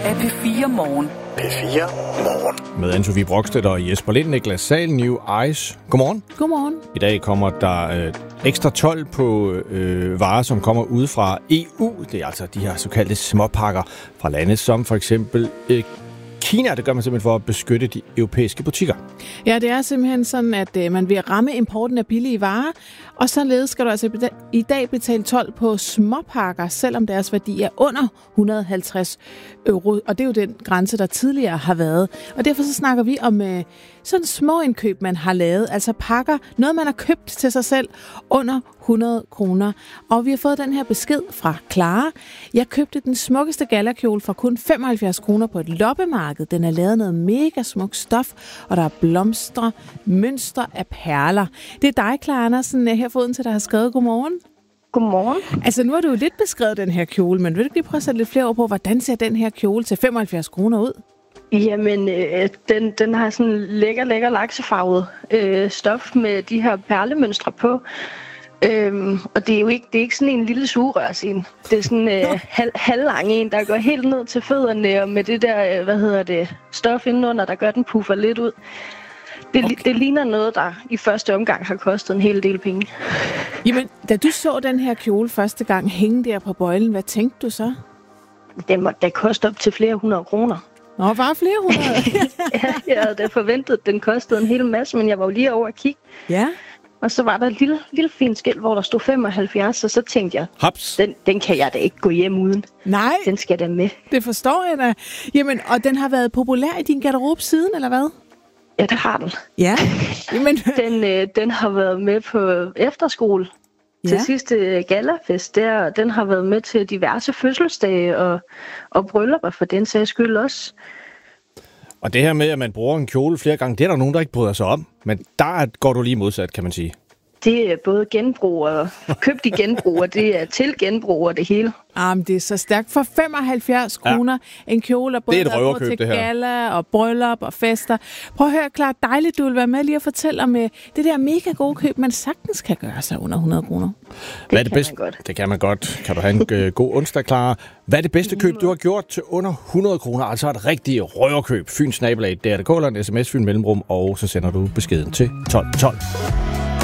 er P4 Morgen. P4 Morgen. Med Anne-Sophie Brokstedt og Jesper Lind, Niklas Sahl, New Eyes. Godmorgen. Godmorgen. I dag kommer der ekstra 12 på varer, som kommer ude fra EU. Det er altså de her såkaldte småpakker fra lande som for eksempel Kina. Det gør man simpelthen for at beskytte de europæiske butikker. Ja, det er simpelthen sådan, at man vil ramme importen af billige varer, og således skal du altså i dag betale 12 på småpakker, selvom deres værdi er under 150 euro. Og det er jo den grænse, der tidligere har været. Og derfor så snakker vi om sådan små indkøb, man har lavet. Altså pakker, noget man har købt til sig selv under 100 kroner. Og vi har fået den her besked fra Clara. Jeg købte den smukkeste galakjole for kun 75 kroner på et loppemarked. Den er lavet noget mega smukt stof, og der er blomster, mønster af perler. Det er dig, Clara Andersen, her for Odense, der har skrevet godmorgen. Godmorgen. Altså, nu har du jo lidt beskrevet den her kjole, men vil du ikke lige prøve at sætte lidt flere ord på, hvordan ser den her kjole til 75 kroner ud? Jamen, den har sådan lækker laksefarvet stof med de her perlemønstre på. Og det er jo ikke sådan en lille sugerørs en. Det er sådan halvlang en, der går helt ned til fødderne, og med det der, stof indenunder, der gør den puffer lidt ud. Det ligner noget, der i første omgang har kostet en hel del penge. Jamen, da du så den her kjole første gang hænge der på bøjlen, hvad tænkte du så? Den måtte da koste op til flere 100 kroner. Nå, bare flere 100? Ja, jeg havde da forventet, at den kostede en hel masse, men jeg var jo lige over at kigge. Ja. Og så var der et lille fint skilt, hvor der stod 75, og så tænkte jeg, Haps. Den kan jeg da ikke gå hjem uden. Nej. Den skal da med. Det forstår jeg da. Jamen, og den har været populær i din garderobe siden, eller hvad? Ja, det har den. Ja. Jamen. Den har været med på efterskole til sidste galafest. Den har været med til diverse fødselsdage og bryllupper for den sags skyld også. Og det her med, at man bruger en kjole flere gange, det er der nogen, der ikke bryder sig om. Men der går du lige modsat, kan man sige. Det er både genbrug og købt i genbrug, og det er til genbrug og det hele. Jamen, det er så stærkt. For 75 kroner en kjole, og både der til gala og bryllup og fester. Prøv at høre, Clara, dejligt, du vil være med lige at fortælle om det der mega gode køb, man sagtens kan gøre sig under 100 kroner. Hvad er det bedste? Det kan man godt. Kan du have en god onsdag, Clara? Hvad er det bedste køb, du har gjort til under 100 kroner? Altså et rigtigt røverkøb. Fyns nabolag, DRDK eller en sms, Fyn Mellemrum, og så sender du beskeden til 1212.